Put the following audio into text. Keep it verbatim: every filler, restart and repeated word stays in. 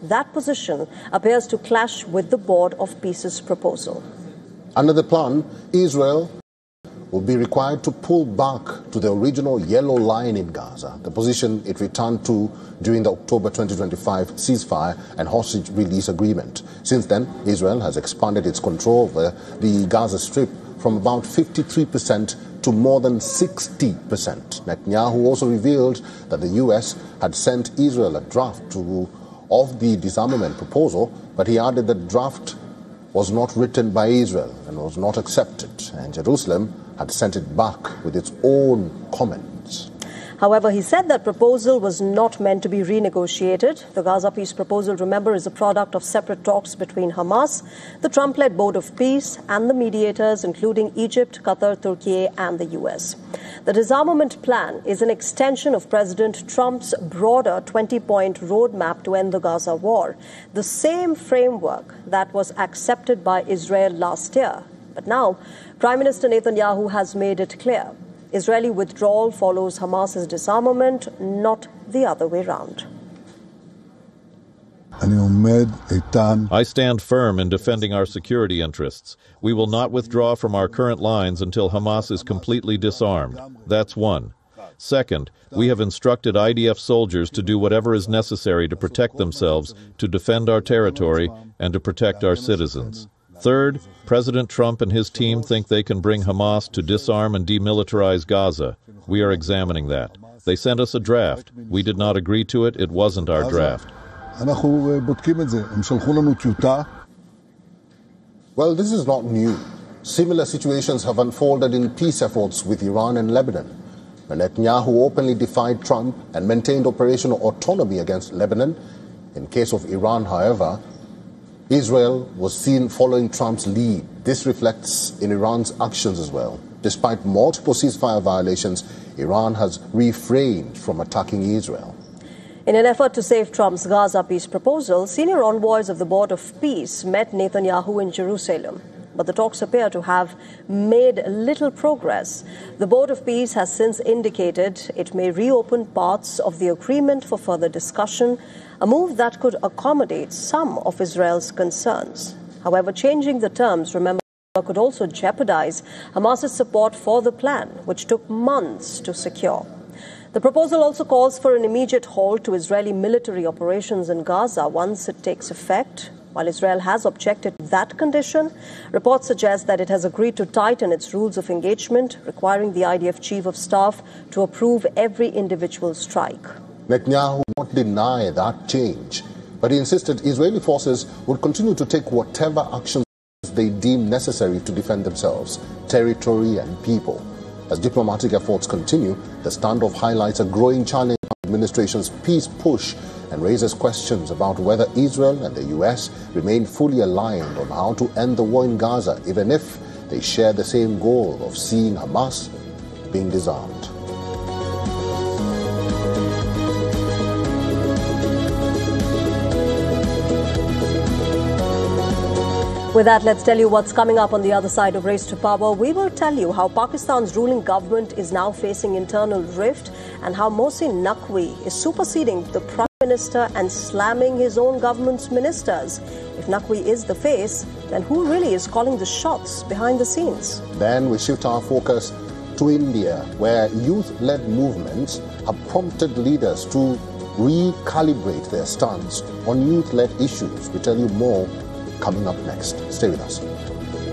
that position appears to clash with the Board of Peace's proposal. Under the plan, Israel will be required to pull back to the original yellow line in Gaza, the position it returned to during the October twenty twenty-five ceasefire and hostage release agreement. Since then, Israel has expanded its control over the Gaza Strip from about fifty-three percent to more than sixty percent. Netanyahu also revealed that the U S had sent Israel a draft to, of the disarmament proposal, but he added that draft was not written by Israel and was not accepted, and Jerusalem had sent it back with its own comments. However, he said that proposal was not meant to be renegotiated. The Gaza peace proposal, remember, is a product of separate talks between Hamas, the Trump-led Board of Peace, and the mediators, including Egypt, Qatar, Turkey, and the U S. The disarmament plan is an extension of President Trump's broader twenty-point roadmap to end the Gaza war, the same framework that was accepted by Israel last year. But now, Prime Minister Netanyahu has made it clear Israeli withdrawal follows Hamas's disarmament, not the other way round. I stand firm in defending our security interests. We will not withdraw from our current lines until Hamas is completely disarmed. That's one. Second, we have instructed I D F soldiers to do whatever is necessary to protect themselves, to defend our territory, and to protect our citizens. Third, President Trump and his team think they can bring Hamas to disarm and demilitarize Gaza. We are examining that. They sent us a draft. We did not agree to it. It wasn't our draft. Well, this is not new. Similar situations have unfolded in peace efforts with Iran and Lebanon. When Netanyahu openly defied Trump and maintained operational autonomy against Lebanon. In case of Iran, however, Israel was seen following Trump's lead. This reflects in Iran's actions as well. Despite multiple ceasefire violations, Iran has refrained from attacking Israel. In an effort to save Trump's Gaza peace proposal, senior envoys of the Board of Peace met Netanyahu in Jerusalem. But the talks appear to have made little progress. The Board of Peace has since indicated it may reopen parts of the agreement for further discussion, a move that could accommodate some of Israel's concerns. However, changing the terms, remember, could also jeopardize Hamas's support for the plan, which took months to secure. The proposal also calls for an immediate halt to Israeli military operations in Gaza once it takes effect. While Israel has objected to that condition, reports suggest that it has agreed to tighten its rules of engagement, requiring the I D F chief of staff to approve every individual strike. Netanyahu would not deny that change, but he insisted Israeli forces would continue to take whatever actions they deem necessary to defend themselves, territory and people. As diplomatic efforts continue, the standoff highlights a growing challenge to the administration's peace push and raises questions about whether Israel and the U S remain fully aligned on how to end the war in Gaza, even if they share the same goal of seeing Hamas being disarmed. With that, let's tell you what's coming up on the other side of Race to Power. We will tell you how Pakistan's ruling government is now facing internal rift and how Mohsin Naqvi is superseding the Prime Minister and slamming his own government's ministers. If Naqvi is the face, then who really is calling the shots behind the scenes? Then we shift our focus to India, where youth-led movements have prompted leaders to recalibrate their stance on youth-led issues. We tell you more coming up next. Stay with us.